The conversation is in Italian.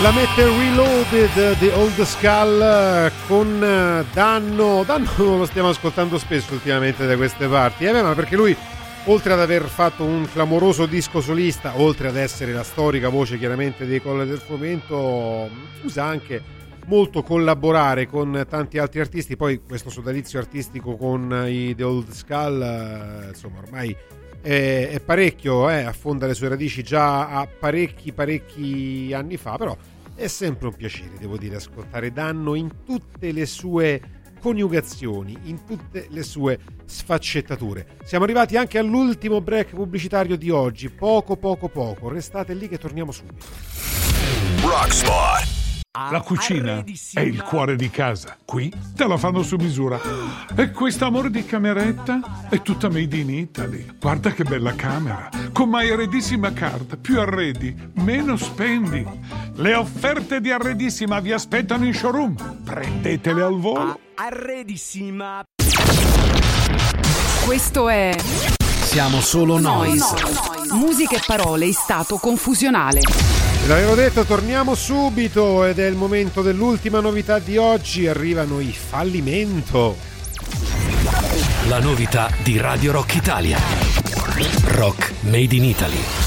La mette Reloaded di Old Skull con Danno lo stiamo ascoltando spesso ultimamente da queste parti, ma perché lui, oltre ad aver fatto un clamoroso disco solista, oltre ad essere la storica voce chiaramente dei Colle del Frumento, usa anche molto collaborare con tanti altri artisti. Poi questo sodalizio artistico con i The Old Skull, insomma, ormai è parecchio, affonda le sue radici già a parecchi anni fa, però è sempre un piacere, devo dire, ascoltare Danno in tutte le sue coniugazioni, in tutte le sue sfaccettature. Siamo arrivati anche all'ultimo break pubblicitario di oggi, poco, restate lì che torniamo subito. Rockspot. La cucina è il cuore di casa. Qui te la fanno su misura. E questo amore di cameretta è tutta made in Italy. Guarda che bella camera. Con My Arredissima Card. Più arredi, meno spendi. Le offerte di Arredissima vi aspettano in showroom. Prendetele al volo. Arredissima. Questo è Siamo solo noi. Musica e parole in stato confusionale. L'avevo detto, torniamo subito ed è il momento dell'ultima novità di oggi. Arrivano i Fallimento. La novità di Radio Rock Italia. Rock Made in Italy.